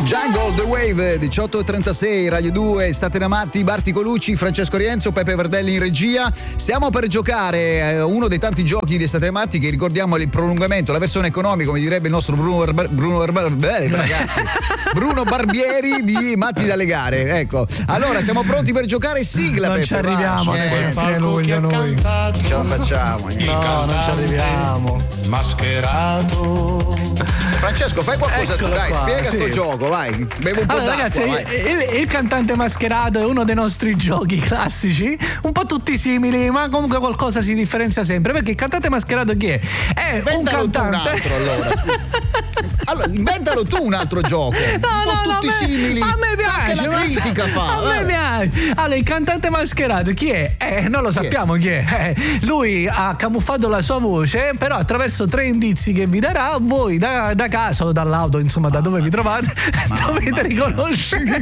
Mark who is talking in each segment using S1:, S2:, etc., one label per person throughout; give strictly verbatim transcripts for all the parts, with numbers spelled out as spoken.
S1: Jungle, The Wave, diciotto e trentasei, Radio due, State Matti, Barti Colucci, Francesco Rienzo, Peppe Verdelli in regia. Stiamo per giocare uno dei tanti giochi di State Matti che ricordiamo è il prolungamento, la versione economica, come direbbe il nostro Bruno Erba, Bruno Erba, beh, ragazzi, Bruno Barbieri di Matti dalle Gare. Ecco, allora siamo pronti per giocare, sigla.
S2: Non
S1: Peppe,
S2: ci arriviamo
S1: eh,
S2: a luglio noi.
S1: Ce la facciamo.
S2: No, non ci arriviamo.
S3: Mascherato.
S1: Francesco, fai qualcosa tu, dai,
S2: qua,
S1: spiega
S2: sì.
S1: sto gioco, vai. Bevo un po'
S2: Allora,
S1: d'acqua,
S2: ragazzi,
S1: vai.
S2: il, il cantante mascherato è uno dei nostri giochi classici, un po' tutti simili, ma comunque qualcosa si differenzia sempre. Perché il cantante mascherato chi è? È
S1: Inventalo
S2: un cantante.
S1: Tu un altro, allora. Allora, inventalo tu un altro gioco.
S2: No,
S1: un po'
S2: no,
S1: tutti
S2: no, a me-
S1: simili.
S2: a me piace.
S1: Anche la
S2: ma-
S1: critica fa.
S2: A me
S1: eh.
S2: piace. Allora, il cantante mascherato chi è? Eh, non lo sappiamo chi è. Eh, lui ha camuffato la sua voce, però attraverso tre indizi che vi darà, voi da, da casa o dall'auto, insomma, da dove vi trovate, dovete riconoscere.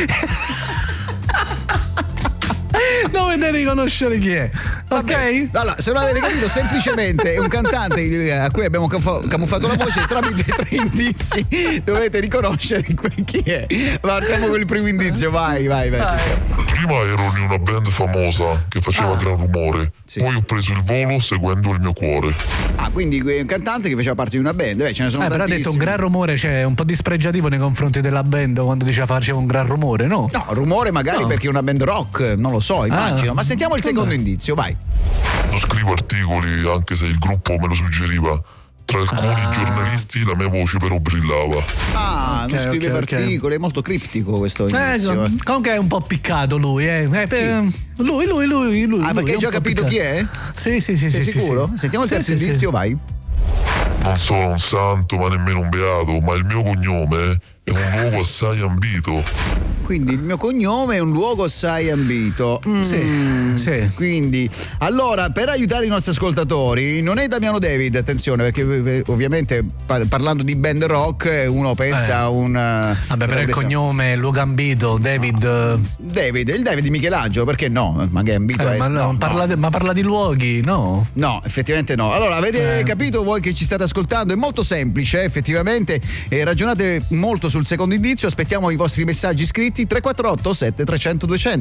S2: Dovete riconoscere chi è, ok?
S1: Allora, se non avete capito, semplicemente è un cantante a cui abbiamo camuffa- camuffato la voce tramite tre indizi. Dovete riconoscere chi è. Partiamo con il primo indizio, vai, vai, vai.
S2: Vai.
S4: Prima ero in una band famosa che faceva
S2: Ah.
S4: gran rumore,
S1: Sì.
S4: poi ho preso il volo seguendo il mio cuore.
S1: Ah, quindi è un cantante che faceva parte di una band. Beh, ce ne sono
S2: Eh, però ha
S1: tantissimi.
S2: detto un gran rumore, cioè un po' dispregiativo nei confronti della band quando diceva faceva un gran rumore, no?
S1: No, rumore magari
S2: No.
S1: perché è una band rock, non lo so, immagino.
S2: Ah.
S1: Ma sentiamo il secondo indizio, vai.
S4: Non scrivo articoli anche se il gruppo me lo suggeriva. Tra alcuni
S2: Ah.
S4: giornalisti la mia voce però brillava.
S1: Ah, non
S2: Ok,
S1: scriveva
S2: ok, ok.
S1: articoli, è molto criptico questo
S2: Eh,
S1: indizio. eh.
S2: comunque è un po' piccato lui, eh. Eh, per- lui, lui, lui, lui.
S1: Ah,
S2: lui,
S1: perché
S2: è
S1: hai già
S2: un po'
S1: capito chi
S2: piccato.
S1: è?
S2: Sì, sì, sì,
S1: Sei
S2: sì.
S1: sicuro?
S2: Sì, sì.
S1: Sentiamo il
S2: Sì,
S1: terzo
S2: sì,
S1: indizio,
S2: sì.
S1: vai.
S4: Non sono un santo ma nemmeno un beato, ma il mio cognome è un luogo assai ambito.
S1: Quindi il mio cognome è un luogo assai ambito. Mm,
S2: Sì, sì.
S1: Quindi, allora, per aiutare i nostri ascoltatori, non è Damiano David, attenzione, perché eh, ovviamente pa- parlando di band rock eh, uno pensa
S2: Eh.
S1: a un... eh,
S2: Vabbè, però il
S1: potrebbe essere-
S2: cognome, luogo ambito, David. eh,
S1: David, il David di Michelangelo, perché no? Ma che è ambito a
S2: ma,
S1: est-
S2: no,
S1: no,
S2: parla,
S1: no.
S2: di- ma parla di luoghi, no?
S1: No, effettivamente no. Allora, avete
S2: Eh.
S1: capito voi che ci state ascoltando? È molto semplice, eh, effettivamente. Eh, ragionate molto sul secondo indizio. Aspettiamo i vostri messaggi scritti tre quattro otto sette tre zero zero due zero zero.